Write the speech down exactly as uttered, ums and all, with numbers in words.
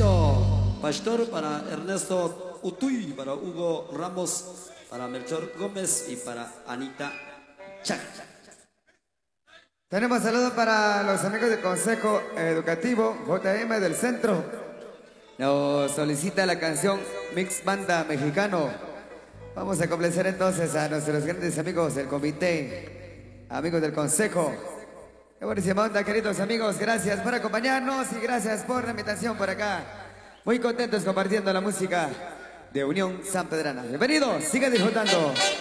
Panchito, Pastor para Ernesto Utuy, para Hugo Ramos, para Melchor Gómez y para Anita Chac. Tenemos saludos para los amigos del Consejo Educativo J M del Centro. Nos solicita la canción Mix Banda Mexicano. Vamos a complacer entonces a nuestros grandes amigos del comité, amigos del Consejo. Qué buenísima onda, queridos amigos. Gracias por acompañarnos y gracias por la invitación por acá. Muy contentos compartiendo la música de Unión Sanpedrana. Bienvenidos, sigan disfrutando.